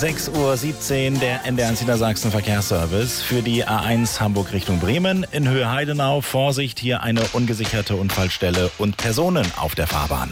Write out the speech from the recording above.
6:17 Uhr, der NDR1 Niedersachsen Verkehrsservice für die A1 Hamburg Richtung Bremen. In Höhe Heidenau, Vorsicht, hier eine ungesicherte Unfallstelle und Personen auf der Fahrbahn.